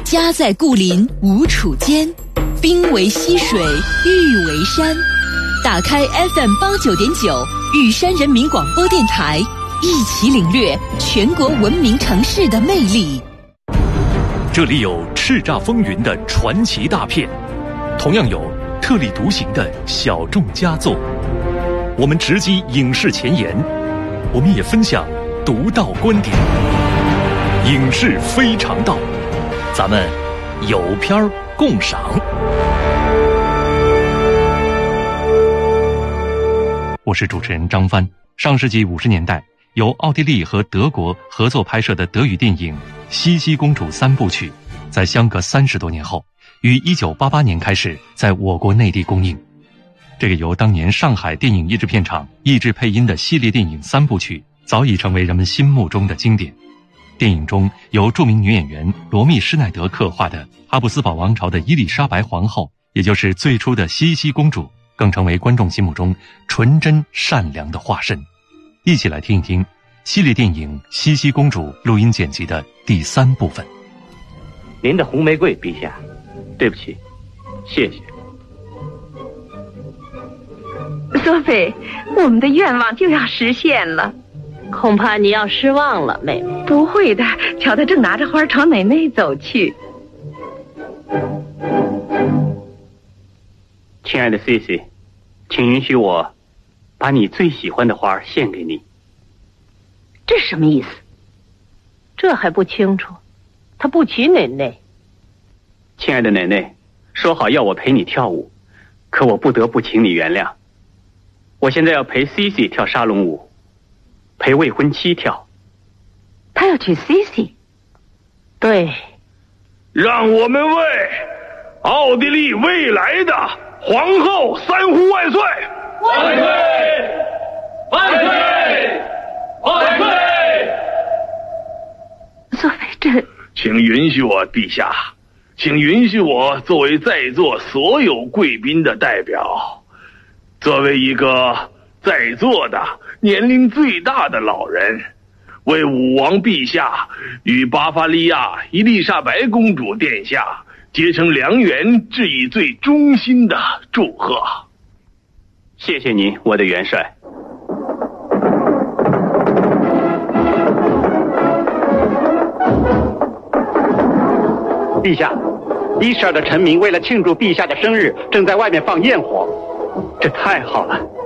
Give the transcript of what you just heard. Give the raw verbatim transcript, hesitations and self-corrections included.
家在故林无处间，兵为溪水，玉为山。打开 F M 八九点九，玉山人民广播电台，一起领略全国文明城市的魅力。 这里有叱咤风云的传奇大片，同样有特立独行的小众佳作。我们直击影视前沿，我们也分享独到观点。影视非常道，咱们有片共赏。我是主持人张帆。上世纪五十年代，由奥地利和德国合作拍摄的德语电影《茜茜公主》三部曲，在相隔三十多年后，于一九八八年开始在我国内地公映。这个由当年上海电影译制片厂译制配音的系列电影三部曲，早已成为人们心目中的经典。电影中由著名女演员罗密施耐德刻画的哈布斯堡王朝的伊丽莎白皇后，也就是最初的茜茜公主，更成为观众心目中纯真善良的化身。一起来听一听系列电影《茜茜公主》录音剪辑的第三部分。 您的红玫瑰，陛下。对不起，谢谢。 索菲，我们的愿望就要实现了。 恐怕你要失望了，妹妹。 不会的，瞧他正拿着花朝奶奶走去。 亲爱的 C C， 请允许我把你最喜欢的花献给你。 这什么意思？这还不清楚？他不娶奶奶。 亲爱的奶奶，说好要我陪你跳舞，可我不得不请你原谅。我现在要陪 C C 跳沙龙舞，陪未婚妻跳。 他要娶 C C？ 对。 让我们为奥地利未来的皇后三呼万岁！ 万岁！万岁！万岁！ 索菲，这…… 请允许我，陛下，请允许我作为在座所有贵宾的代表，作为一个在座的年龄最大的老人，为武王陛下与巴伐利亚伊丽莎白公主殿下结成良缘致以最衷心的祝贺。 谢谢你，我的元帅。陛下，伊舍尔的臣民为了庆祝陛下的生日，正在外面放焰火。这太好了。